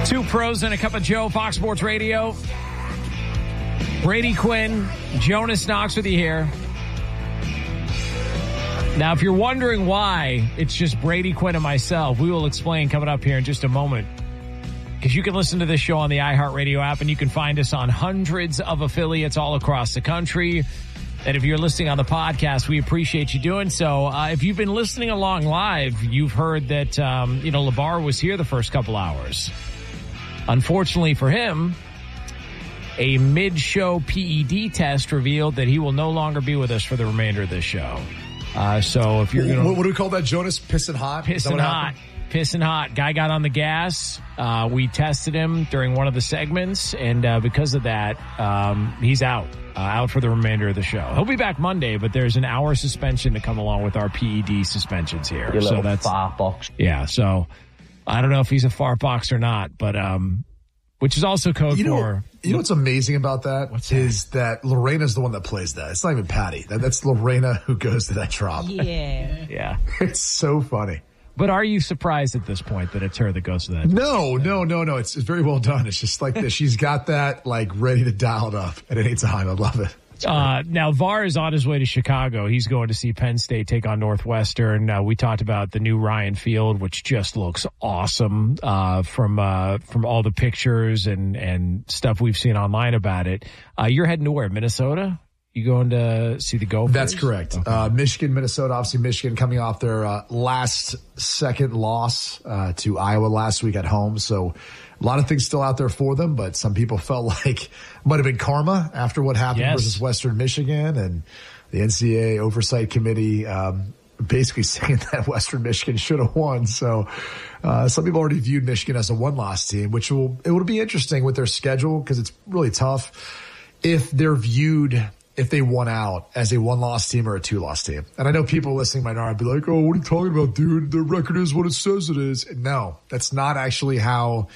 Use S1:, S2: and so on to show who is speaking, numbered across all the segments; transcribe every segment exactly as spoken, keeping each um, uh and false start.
S1: Two pros and a cup of Joe, Fox Sports Radio. Brady Quinn, Jonas Knox with you here. Now, if you're wondering why it's just Brady Quinn and myself, we will explain coming up here in just a moment. Because you can listen to this show on the iHeartRadio app, and you can find us on hundreds of affiliates all across the country. And if you're listening on the podcast, we appreciate you doing so. Uh, if you've been listening along live, you've heard that, um, you know, LeVar was here the first couple hours. Unfortunately for him, a mid-show P E D test revealed that he will no longer be with us for the remainder of this show. Uh, so if you're going to...
S2: What, what do we call that, Jonas? Pissing hot?
S1: Pissing hot. Pissing hot. Guy got on the gas. Uh, we tested him during one of the segments, and uh, because of that, um, he's out. Uh, out for the remainder of the show. He'll be back Monday, but there's an hour suspension to come along with our P E D suspensions here.
S3: Your
S1: so
S3: little
S1: that's
S3: fart box.
S1: Yeah, so... I don't know if he's a fart box or not, but um, which is also code
S2: you know,
S1: for.
S2: You know what's amazing about that
S1: what's that?
S2: is that Lorena's the one that plays that. It's not even Patty. That, that's Lorena who goes to that drop.
S4: Yeah,
S1: yeah.
S2: It's so funny.
S1: But are you surprised at this point that it's her that goes to that?
S2: No, no, no, no. It's, it's very well done. It's just like this. She's got that like ready to dial it up at any time. I love it.
S1: Uh, now, V A R is on his way to Chicago. He's going to see Penn State take on Northwestern. Uh, we talked about the new Ryan Field, which just looks awesome uh, from uh, from all the pictures and, and stuff we've seen online about it. Uh, you're heading to where, Minnesota? You going to see the Gophers?
S2: That's correct. Okay. Uh, Michigan, Minnesota, obviously Michigan coming off their uh, last second loss uh, to Iowa last week at home. So a lot of things still out there for them, but some people felt like might have been karma after what happened yes. versus Western Michigan, and the N C double A Oversight Committee um, basically saying that Western Michigan should have won. So uh, some people already viewed Michigan as a one-loss team, which will it will be interesting with their schedule because it's really tough if they're viewed if they won out as a one-loss team or a two-loss team. And I know people listening might not be like, oh, what are you talking about, dude? The record is what it says it is. No, that's not actually how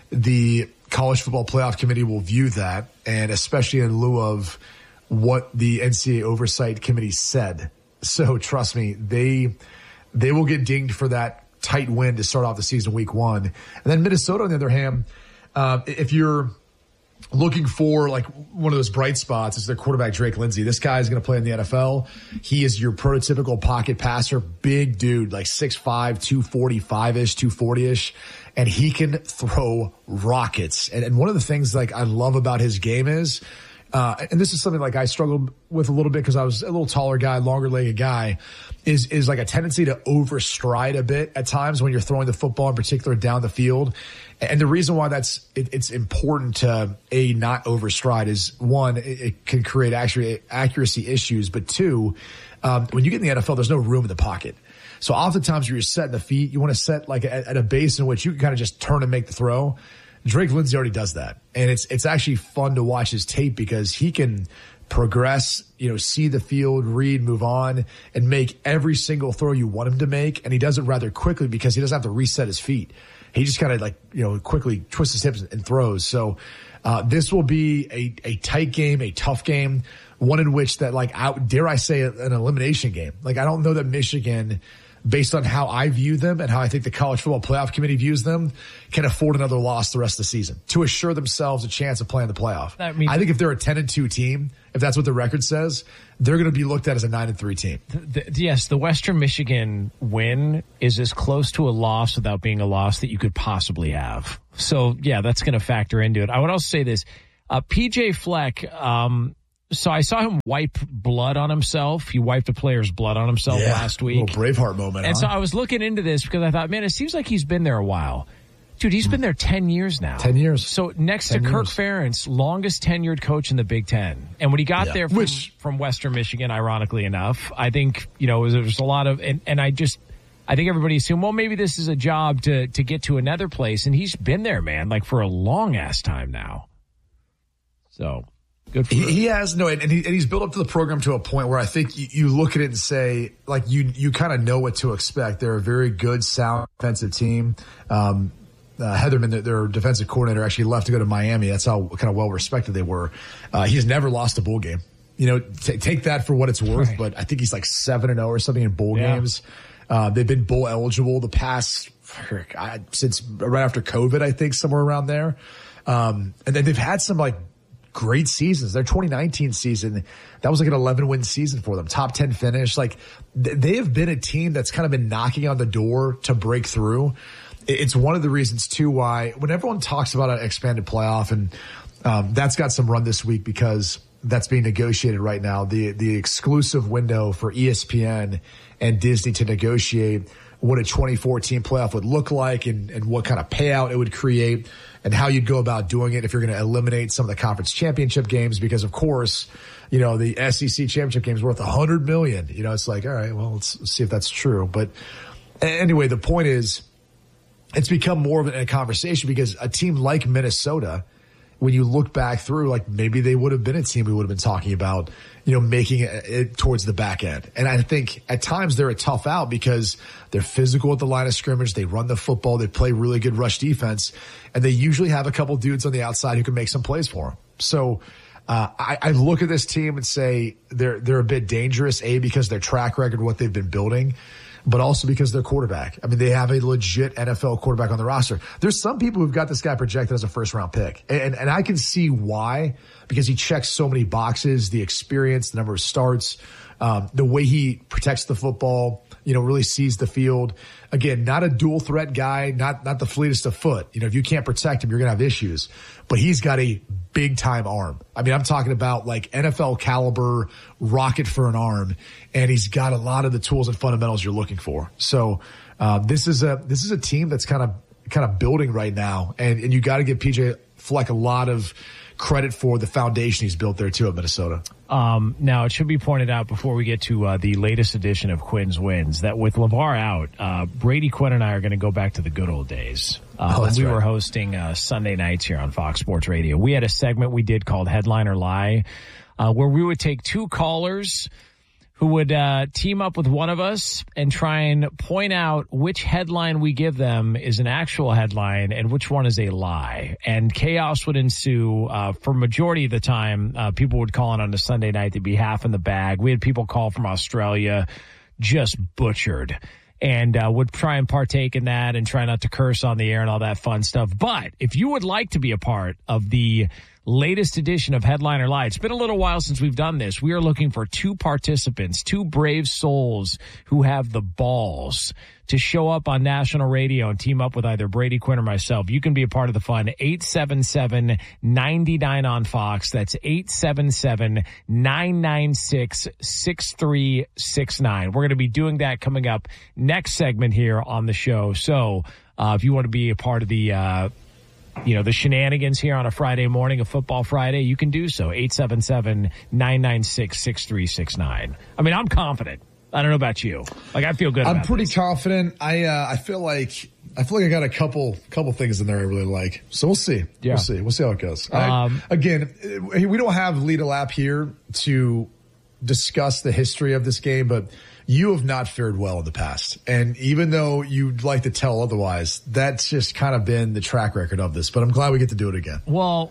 S2: the College Football Playoff Committee will view that, and especially in lieu of what the N C double A Oversight Committee said. So trust me, they they will get dinged for that tight win to start off the season week one. And then Minnesota, on the other hand, uh, if you're looking for like one of those bright spots, is their quarterback Drake Lindsay. This guy is going to play in the N F L. He is your prototypical pocket passer, big dude, like six five, two forty-five-ish, two forty-ish. And he can throw rockets. And, and one of the things like I love about his game is, uh, and this is something like I struggled with a little bit because I was a little taller guy, longer legged guy, is, is like a tendency to overstride a bit at times when you're throwing the football, in particular down the field. And the reason why that's, it, it's important to a not overstride is one, it, it can create actually accuracy issues, but two, um, when you get in the N F L, there's no room in the pocket. So oftentimes when you're setting the feet, you want to set like at, at a base in which you can kind of just turn and make the throw. Drake Lindsay already does that. And it's, it's actually fun to watch his tape because he can progress, you know, see the field, read, move on, and make every single throw you want him to make. And he does it rather quickly because he doesn't have to reset his feet. He just kind of like, you know, quickly twists his hips and throws. So, uh, this will be a, a tight game, a tough game, one in which that like out, dare I say an elimination game. Like, I don't know that Michigan, based on how I view them and how I think the College Football Playoff Committee views them, can afford another loss the rest of the season to assure themselves a chance of playing the playoff. I, mean, I think if they're a ten and two team, if that's what the record says, they're going to be looked at as a nine and three team.
S1: The, the, yes, the Western Michigan win is as close to a loss without being a loss that you could possibly have. So, yeah, that's going to factor into it. I would also say this. Uh, P J Fleck, um, so I saw him wipe blood on himself. He wiped a player's blood on himself
S2: yeah,
S1: last week.
S2: A little Braveheart moment.
S1: And
S2: huh?
S1: so I was looking into this because I thought, man, it seems like he's been there a while. Dude, he's been there ten years now.
S2: ten years.
S1: So next to Kirk Ferentz, longest tenured coach in the Big Ten. And when he got yeah. there from, Which, from Western Michigan, ironically enough, I think, you know, there was a lot of, and, and I just, I think everybody assumed, well, maybe this is a job to, to get to another place. And he's been there, man, like for a long ass time now. So. Good for
S2: he, he has no, and, he, and he's built up to the program to a point where I think you, you look at it and say, like, you you kind of know what to expect. They're a very good, sound defensive team. Um, uh, Heatherman, their defensive coordinator, actually left to go to Miami. That's how kind of well respected they were. Uh, he's never lost a bowl game. You know, t- take that for what it's worth. Right. But I think he's like seven and zero or something in bowl yeah. games. Uh, they've been bowl eligible the past since right after COVID, I think, somewhere around there. Um, and then they've had some like great seasons. Their twenty nineteen season, that was like an eleven win season for them. Top ten finish. Like th- they have been a team that's kind of been knocking on the door to break through. It's one of the reasons too why when everyone talks about an expanded playoff, and um, that's got some run this week because that's being negotiated right now. The the exclusive window for E S P N and Disney to negotiate what a twenty fourteen playoff would look like and, and what kind of payout it would create and how you'd go about doing it if you're going to eliminate some of the conference championship games. Because, of course, you know, the S E C championship game is worth one hundred million dollars. You know, it's like, all right, well, let's see if that's true. But anyway, the point is it's become more of a conversation because a team like Minnesota, when you look back through, like maybe they would have been a team we would have been talking about, you know, making it, it towards the back end. And I think at times they're a tough out because they're physical at the line of scrimmage. They run the football. They play really good rush defense. And they usually have a couple dudes on the outside who can make some plays for them. So uh, I, I look at this team and say they're, they're a bit dangerous, A, because their track record, what they've been building, but also because they're quarterback. I mean, they have a legit N F L quarterback on the roster. There's some people who've got this guy projected as a first round pick. And, and I can see why, because he checks so many boxes, the experience, the number of starts, um, the way he protects the football, you know, really sees the field. Again, not a dual threat guy, not, not the fleetest of foot. You know, if you can't protect him, you're going to have issues, but he's got a big time arm. I mean, I'm talking about like N F L caliber rocket for an arm, and he's got a lot of the tools and fundamentals you're looking for. So, uh, this is a, this is a team that's kind of, kind of building right now. And, and you got to give P J Fleck a lot of credit for the foundation he's built there too at Minnesota.
S1: Um, now, it should be pointed out before we get to uh, the latest edition of Quinn's Wins that with LeVar out, uh, Brady Quinn and I are going to go back to the good old days. Uh,
S2: oh,
S1: when we
S2: right.
S1: were hosting uh, Sunday nights here on Fox Sports Radio. We had a segment we did called Headline or Lie, uh, where we would take two callers who would uh, team up with one of us and try and point out which headline we give them is an actual headline and which one is a lie. And chaos would ensue. Uh, for majority of the time, uh, people would call in on a Sunday night. They'd be half in the bag. We had people call from Australia, just butchered, and uh, would try and partake in that and try not to curse on the air and all that fun stuff. But if you would like to be a part of the latest edition of Headline or Lie, it's been a little while since we've done this. We are looking for two participants, two brave souls who have the balls to show up on national radio and team up with either Brady Quinn or myself. You can be a part of the fun. eight seven seven, nine nine on Fox. That's eight seven seven, nine nine six, six three six nine. We're going to be doing that coming up next segment here on the show. So uh, if you want to be a part of the uh you know, the shenanigans here on a Friday morning, a football Friday, you can do so. eight seven seven, nine nine six, six three six nine. I mean, I'm confident. I don't know about you. Like, I feel good about
S2: I'm pretty
S1: this.
S2: confident. I uh, I feel like I feel like I got a couple couple things in there I really like. So we'll see.
S1: Yeah.
S2: We'll see. We'll see how it goes.
S1: Um,
S2: I, again, we don't have Lead a Lap here to discuss the history of this game, but you have not fared well in the past. And even though you'd like to tell otherwise, that's just kind of been the track record of this. But I'm glad we get to do it again.
S1: Well,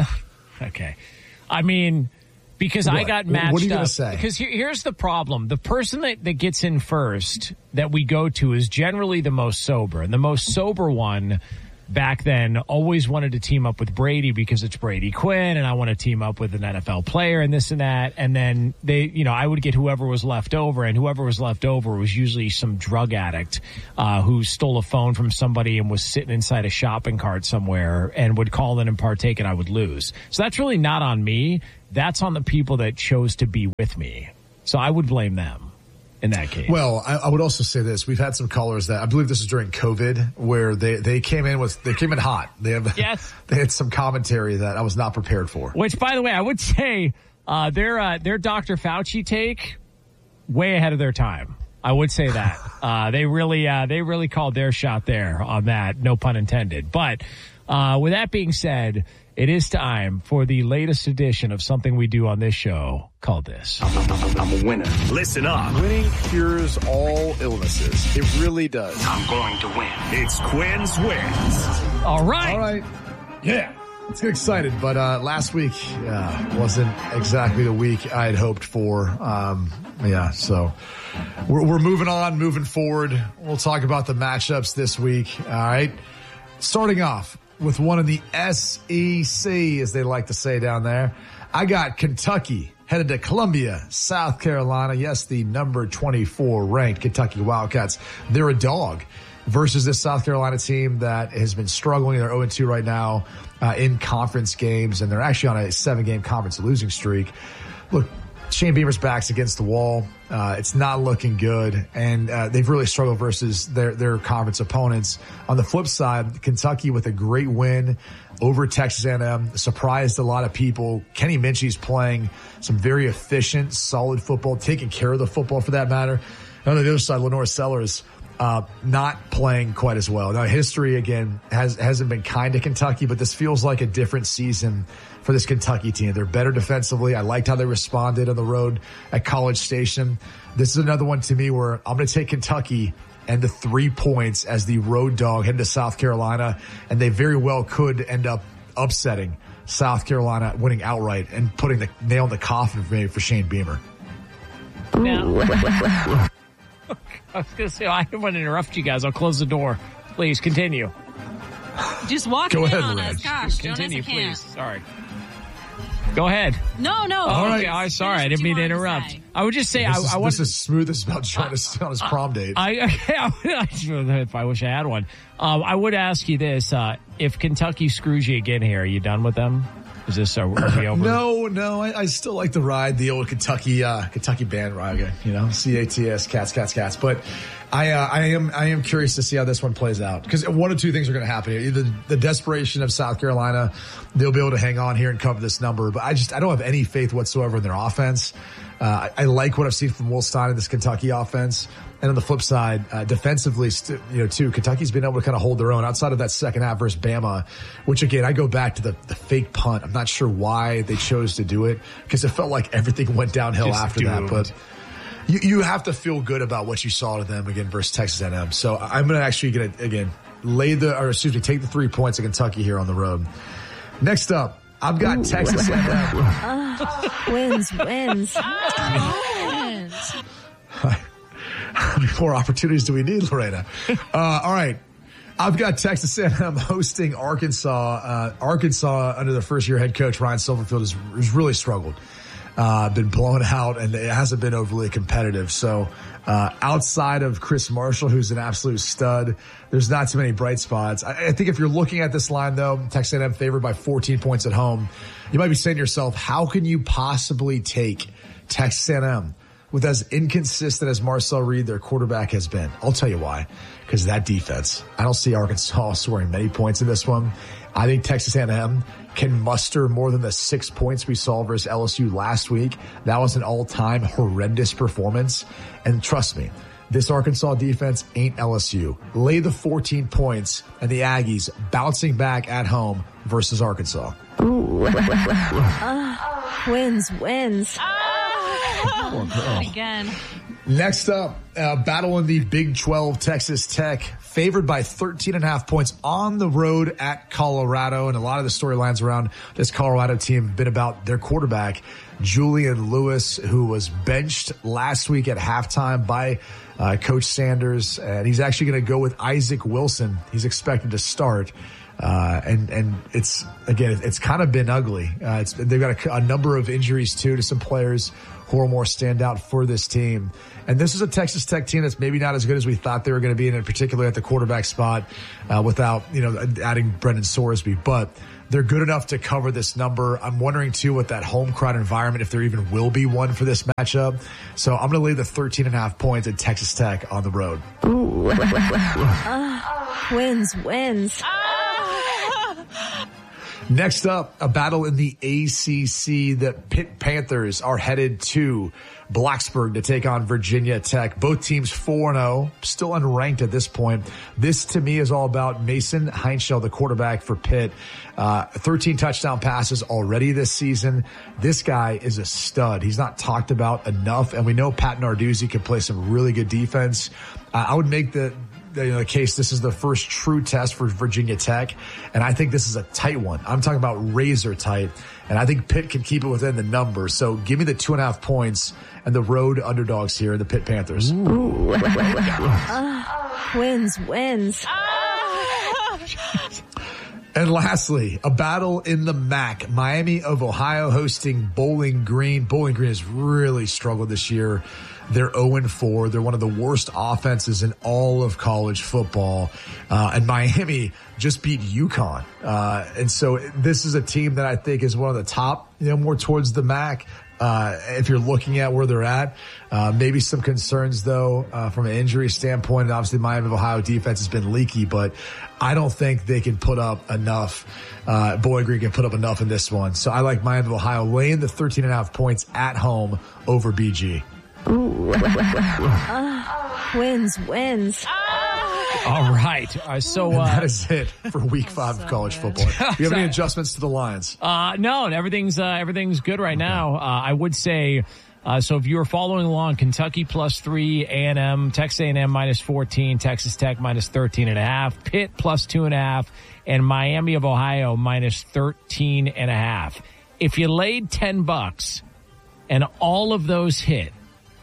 S1: okay. I mean, because
S2: what?
S1: I got matched up.
S2: What are you going to say?
S1: Because here, here's the problem. The person that, that gets in first that we go to is generally the most sober. And the most sober one back then always wanted to team up with Brady because it's Brady Quinn and I want to team up with an N F L player and this and that. And then they, you know, I would get whoever was left over, and whoever was left over was usually some drug addict, uh, who stole a phone from somebody and was sitting inside a shopping cart somewhere and would call in and partake, and I would lose. So that's really not on me. That's on the people that chose to be with me. So I would blame them in that case.
S2: Well, I, I would also say this. We've had some callers that I believe this is during COVID where they, they came in with, they came in hot. They have,
S1: yes.
S2: They had some commentary that I was not prepared for.
S1: Which, by the way, I would say, uh, their, uh, their Doctor Fauci take way ahead of their time. I would say that. uh, they really, uh, they really called their shot there on that. No pun intended. But, uh, with that being said, it is time for the latest edition of something we do on this show called this.
S3: I'm, I'm, I'm a winner.
S4: Listen up.
S3: Winning cures all illnesses. It really does.
S4: I'm going to win. It's Quinn's Wins.
S1: All right.
S2: All right. Yeah. Let's get excited. But uh, last week uh, wasn't exactly the week I had hoped for. Um, yeah, so we're, we're moving on, moving forward. We'll talk about the matchups this week. All right. Starting off with one of the S E C, as they like to say down there. I got Kentucky headed to Columbia, South Carolina. Yes, the number twenty-four ranked Kentucky Wildcats. They're a dog versus this South Carolina team that has been struggling. They're oh and two right now uh, in conference games, and they're actually on a seven-game conference losing streak. Look, Shane Beamer's back's against the wall. Uh, it's not looking good, and uh, they've really struggled versus their, their conference opponents. On the flip side, Kentucky with a great win over Texas A and M, surprised a lot of people. Kenny Minchie's playing some very efficient, solid football, taking care of the football for that matter. And on the other side, Lenore Sellers uh, not playing quite as well. Now, history, again, has, hasn't been kind to Kentucky, but this feels like a different season for this Kentucky team. They're better defensively. I liked how they responded on the road at College Station. This is another one to me where I'm going to take Kentucky and the three points as the road dog heading to South Carolina, and they very well could end up upsetting South Carolina, winning outright and putting the nail in the coffin for me for Shane Beamer.
S1: Now, I was going to say, I don't want to interrupt you guys. I'll close the door. Please continue.
S4: Just walk
S2: Go
S4: in
S2: ahead,
S4: on
S2: Lorraine.
S4: us. Gosh,
S1: Continue,
S4: Jonas, I
S1: please.
S4: can't.
S1: Sorry. Go ahead.
S4: No, no.
S1: All
S2: right.
S1: Okay, I'm sorry. I didn't mean to interrupt. I would just say,
S2: This,
S1: I,
S2: is,
S1: I want
S2: this is smooth as about Jonas on his prom date.
S1: I, I, if I wish I had one. Um, I would ask you this. Uh, if Kentucky screws you again here, are you done with them? Is this, are we over?
S2: No, no, I, I still like to ride the old Kentucky, uh, Kentucky bandwagon, you know, C A T S, cats, cats, cats. But I, uh, I am, I am curious to see how this one plays out, because one of two things are going to happen here. Either the desperation of South Carolina, they'll be able to hang on here and cover this number. But I just, I don't have any faith whatsoever in their offense. Uh, I, I like what I've seen from Will Stein in this Kentucky offense. And on the flip side, uh, defensively, st- you know, too, Kentucky's been able to kind of hold their own outside of that second half versus Bama, which again, I go back to the, the fake punt. I'm not sure why they chose to do it, because it felt like everything went downhill
S1: Just
S2: after
S1: doomed.
S2: that. But you, you have to feel good about what you saw to them again versus Texas A and M. So I'm going to actually get again, lay the, or excuse me, take the three points of Kentucky here on the road. Next up, I've got Ooh. Texas A and M.
S5: uh, wins, wins.
S4: wins.
S2: How many more opportunities do we need, Lorena? Uh, all right. I've got Texas A and M hosting Arkansas. Uh, Arkansas, under their first-year head coach, Ryan Silverfield, has, has really struggled. Uh, been blown out, and it hasn't been overly competitive. So uh, outside of Chris Marshall, who's an absolute stud, there's not too many bright spots. I, I think if you're looking at this line, though, Texas A and M favored by fourteen points at home, you might be saying to yourself, how can you possibly take Texas A and M with as inconsistent as Marcel Reed, their quarterback, has been? I'll tell you why. Because that defense. I don't see Arkansas scoring many points in this one. I think Texas A and M can muster more than the six points we saw versus L S U last week. That was an all-time horrendous performance. And trust me, this Arkansas defense ain't L S U. Lay the fourteen points and the Aggies bouncing back at home versus Arkansas.
S5: Ooh. uh, wins, wins.
S4: Oh, again.
S2: Next up, uh, battle in the Big twelve, Texas Tech, favored by thirteen and a half points on the road at Colorado. And a lot of the storylines around this Colorado team have been about their quarterback, Julian Lewis, who was benched last week at halftime by uh, Coach Sanders. And he's actually going to go with Isaac Wilson. He's expected to start. Uh, and, and it's, again, it's kind of been ugly. Uh, it's, they've got a, a number of injuries too to some players who are more standout for this team. And this is a Texas Tech team that's maybe not as good as we thought they were going to be, and in particular at the quarterback spot, uh, without, you know, adding Brendan Sorsby, but they're good enough to cover this number. I'm wondering too, with that home crowd environment, if there even will be one for this matchup. So I'm going to lay the thirteen and a half points at Texas Tech on the road.
S5: Ooh. uh, wins, wins.
S2: Next up, a battle in the A C C. The Pitt Panthers are headed to Blacksburg to take on Virginia Tech. Both teams four and oh, still unranked at this point. This, to me, is all about Mason Heinschel, the quarterback for Pitt. Uh, thirteen touchdown passes already this season. This guy is a stud. He's not talked about enough, and we know Pat Narduzzi can play some really good defense. Uh, I would make the you know, the case this is the first true test for Virginia Tech, and I think this is a tight one. I'm talking about razor tight, and I think Pitt can keep it within the number. So give me the two and a half points and the road underdogs here, the Pitt Panthers.
S5: Ooh. uh, wins, wins.
S2: And lastly, a battle in the M A C. Miami of Ohio hosting Bowling Green. Bowling Green has really struggled this year. They're oh and four. They're one of the worst offenses in all of college football. Uh, and Miami just beat UConn. Uh, and so this is a team that I think is one of the top, you know, more towards the M A C. Uh, if you're looking at where they're at, uh, maybe some concerns though, uh, from an injury standpoint. And obviously Miami of Ohio defense has been leaky, but I don't think they can put up enough. Uh, Bowling Green can put up enough in this one. So I like Miami of Ohio laying the thirteen and a half points at home over B G.
S5: Ooh. uh, wins, wins.
S1: All right. Uh, so uh,
S2: that is it for week five of college football. Do you have any adjustments to the lines?
S1: Uh, no, everything's, uh, everything's good right okay. now. Uh, I would say, uh, so if you were following along, Kentucky plus three, A and M, Texas A and M minus fourteen, Texas Tech minus thirteen and a half, Pitt plus two and a half, and Miami of Ohio minus thirteen and a half. If you laid ten bucks and all of those hit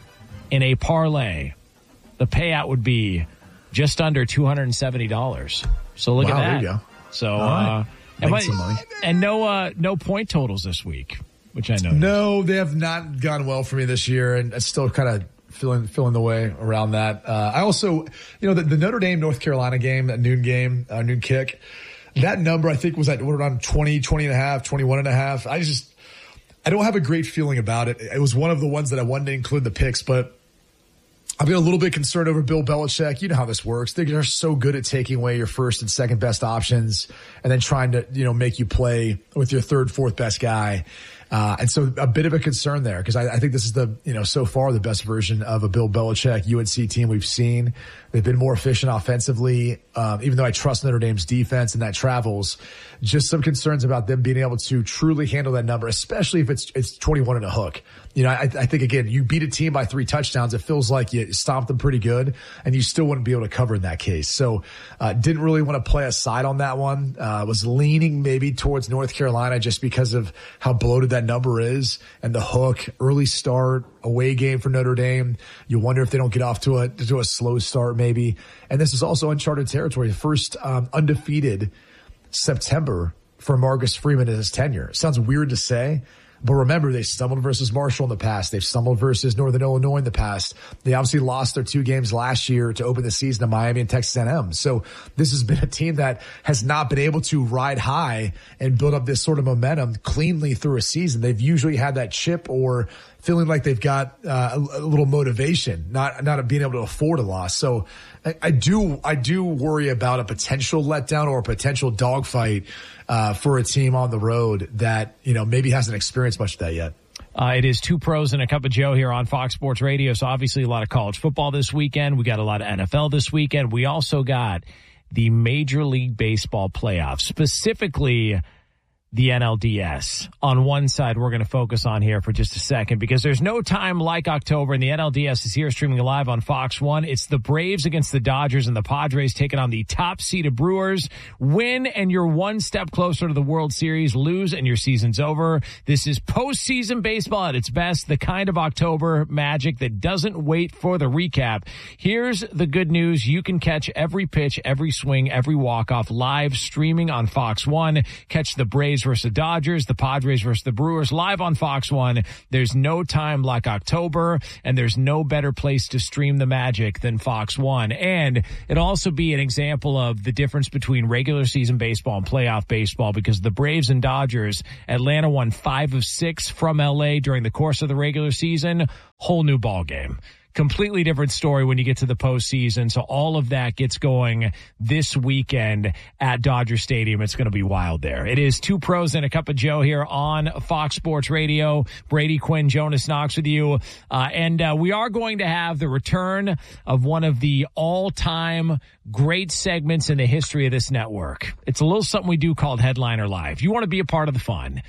S1: in a parlay, the payout would be just under two hundred seventy dollars. So look
S2: wow,
S1: at that.
S2: There you go.
S1: So,
S2: right.
S1: uh, and,
S2: some money.
S1: and no, uh, no point totals this week, which I know.
S2: No, they have not gone well for me this year, and it's still kind of feeling, feeling the way around that. Uh, I also, you know, the, the Notre Dame, North Carolina game, that noon game, uh, noon kick, that number I think was at around twenty, twenty and a half, twenty-one and a half. I just, I don't have a great feeling about it. It was one of the ones that I wanted to include the picks, but I've been a little bit concerned over Bill Belichick. You know how this works. They're so good at taking away your first and second best options and then trying to, you know, make you play with your third, fourth best guy. Uh, and so a bit of a concern there because I, I think this is the, you know, so far the best version of a Bill Belichick U N C team we've seen. They've been more efficient offensively. Um, even though I trust Notre Dame's defense and that travels, just some concerns about them being able to truly handle that number, especially if it's, it's twenty-one and a hook. You know, I, I think again, you beat a team by three touchdowns. It feels like you stomped them pretty good and you still wouldn't be able to cover in that case. So, uh, didn't really want to play a side on that one. Uh, was leaning maybe towards North Carolina just because of how bloated that number is and the hook, early start, away game for Notre Dame. You wonder if they don't get off to a, to a slow start maybe. And this is also uncharted territory. The first, um, undefeated September for Marcus Freeman in his tenure. It sounds weird to say, but remember, they stumbled versus Marshall in the past. They've stumbled versus Northern Illinois in the past. They obviously lost their two games last year to open the season to Miami and Texas A and M. So this has been a team that has not been able to ride high and build up this sort of momentum cleanly through a season. They've usually had that chip or feeling like they've got uh, a, a little motivation, not not being able to afford a loss. So I, I do I do worry about a potential letdown or a potential dogfight uh, for a team on the road that, you know, maybe hasn't experienced much of that yet.
S1: Uh, it is Two Pros and a Cup of Joe here on Fox Sports Radio. So obviously a lot of college football this weekend. We got a lot of N F L this weekend. We also got the Major League Baseball playoffs, specifically the N L D S. On one side, we're going to focus on here for just a second because there's no time like October, and the N L D S is here streaming live on Fox one. It's the Braves against the Dodgers, and the Padres taking on the top-seeded Brewers. Win, and you're one step closer to the World Series. Lose, and your season's over. This is postseason baseball at its best, the kind of October magic that doesn't wait for the recap. Here's the good news. You can catch every pitch, every swing, every walk-off live streaming on Fox one. Catch the Braves versus the Dodgers, the Padres versus the Brewers live on Fox one. There's no time like October, and there's no better place to stream the magic than Fox one. And it'll also be an example of the difference between regular season baseball and playoff baseball, because the Braves and Dodgers, Atlanta won five of six from L A during the course of the regular season. Whole new ball game. Completely different story when you get to the postseason. So all of that gets going this weekend at Dodger Stadium. It's going to be wild there. It is Two Pros and a Cup of Joe here on Fox Sports Radio. Brady Quinn, Jonas Knox with you. Uh, and uh, we are going to have the return of one of the all-time great segments in the history of this network. It's a little something we do called Headliner Live. You want to be a part of the fun.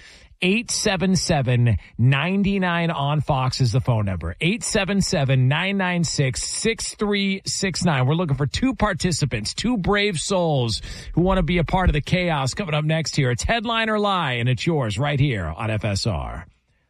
S1: eight seven seven, nine nine on Fox is the phone number. eight seven seven, nine nine six, six three six nine. We're looking for two participants, two brave souls who want to be a part of the chaos coming up next here. It's Headline or Lie, and it's yours right here on F S R.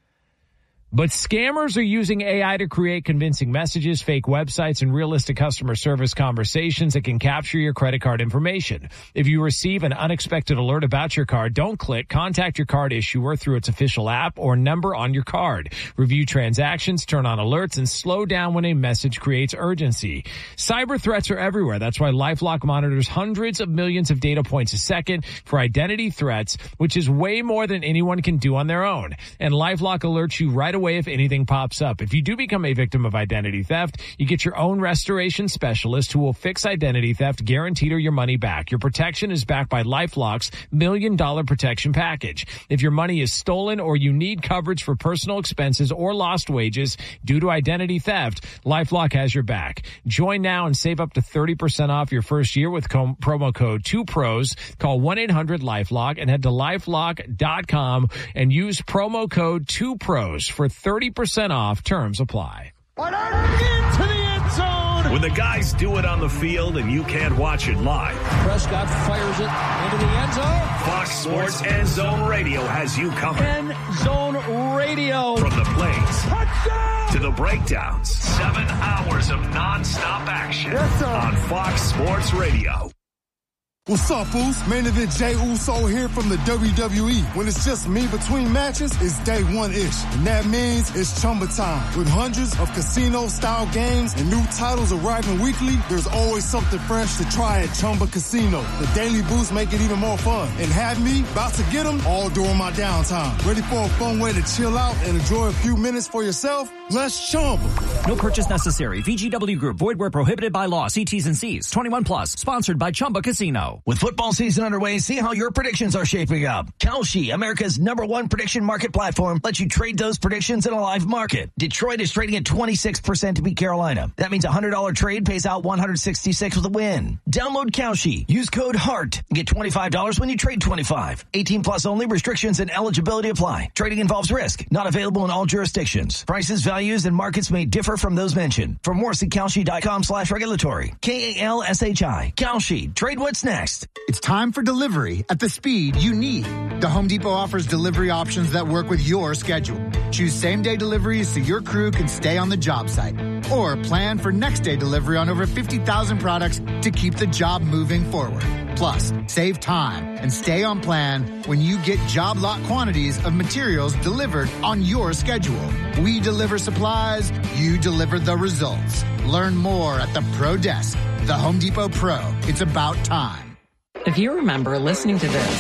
S1: But scammers are using A I to create convincing messages, fake websites, and realistic customer service conversations that can capture your credit card information. If you receive an unexpected alert about your card, don't click. Contact your card issuer through its official app or number on your card. Review transactions, turn on alerts, and slow down when a message creates urgency. Cyber threats are everywhere. That's why LifeLock monitors hundreds of millions of data points a second for identity threats, which is way more than anyone can do on their own. And LifeLock alerts you right away if anything pops up. If you do become a victim of identity theft, you get your own restoration specialist who will fix identity theft, guaranteed or your money back. Your protection is backed by LifeLock's million dollar protection package. If your money is stolen or you need coverage for personal expenses or lost wages due to identity theft, LifeLock has your back. Join now and save up to thirty percent off your first year with com- promo code two pros. Call one eight hundred LifeLock and head to lifelock dot com and use promo code two pros for thirty percent off. Terms apply.
S6: Into the end zone.
S7: When the guys do it on the field and you can't watch it live,
S6: Prescott fires it into the end zone.
S7: Fox Sports End Zone Radio has you covered.
S6: End Zone Radio.
S7: From the plays
S6: Touchdown!
S7: to the breakdowns, seven hours of nonstop action
S6: Yes, sir.
S7: on Fox Sports Radio.
S8: What's up, fools? Main event Jey Uso here from the W W E. When it's just me between matches, it's day one-ish. And that means it's Chumba time. With hundreds of casino-style games and new titles arriving weekly, there's always something fresh to try at Chumba Casino. The daily boosts make it even more fun. And have me about to get them all during my downtime. Ready for a fun way to chill out and enjoy a few minutes for yourself? Let's Chumba.
S9: No purchase necessary. V G W Group. Void where prohibited by law. See T's and C's. twenty-one plus. Sponsored by Chumba Casino.
S10: With football season underway, see how your predictions are shaping up. Kalshi, America's number one prediction market platform, lets you trade those predictions in a live market. Detroit is trading at twenty-six percent to beat Carolina. That means a one hundred dollars trade pays out one hundred sixty-six with a win. Download Kalshi. Use code HEART and get twenty-five dollars when you trade twenty-five. eighteen plus only. Restrictions and eligibility apply. Trading involves risk. Not available in all jurisdictions. Prices, values, and markets may differ from those mentioned. For more, see Kalshi.com slash regulatory. K A L S H I. Kalshi. Trade what's next.
S11: It's time for delivery at the speed you need. The Home Depot offers delivery options that work with your schedule. Choose same-day deliveries so your crew can stay on the job site. Or plan for next-day delivery on over fifty thousand products to keep the job moving forward. Plus, save time and stay on plan when you get job lot quantities of materials delivered on your schedule. We deliver supplies, you deliver the results. Learn more at the Pro Desk. The Home Depot Pro. It's about time.
S12: If you remember listening to this,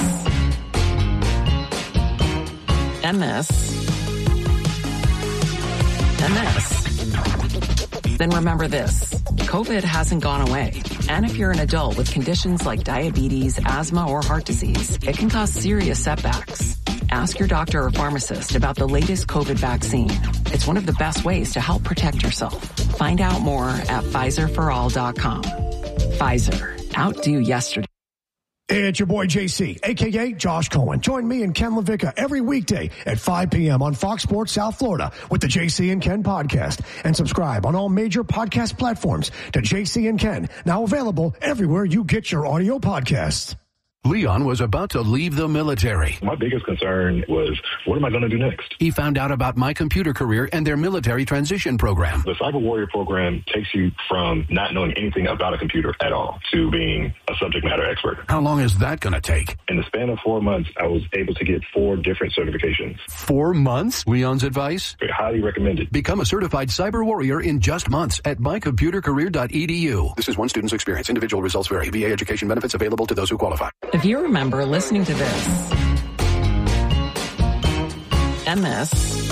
S12: and this, and this, then remember this. COVID hasn't gone away. And if you're an adult with conditions like diabetes, asthma, or heart disease, it can cause serious setbacks. Ask your doctor or pharmacist about the latest COVID vaccine. It's one of the best ways to help protect yourself. Find out more at Pfizer for all dot com. Pfizer. Outdo yesterday.
S13: Hey, it's your boy J C, a k a. Josh Cohen. Join me and Ken LaVicka every weekday at five p.m. on Fox Sports South Florida with the J C and Ken podcast. And subscribe on all major podcast platforms to J C and Ken, now available everywhere you get your audio podcasts.
S14: Leon was about to leave the military.
S15: My biggest concern was, what am I going to do next?
S14: He found out about My Computer Career and their military transition program.
S15: The Cyber Warrior program takes you from not knowing anything about a computer at all to being a subject matter expert.
S14: How long is that going to take?
S15: In the span of four months, I was able to get four different certifications.
S14: Four months? Leon's advice?
S15: Highly recommended.
S14: Become a certified cyber warrior in just months at my computer career dot e d u. This is one student's experience. Individual results vary. V A education benefits available to those who qualify.
S12: If you remember listening to this, and this,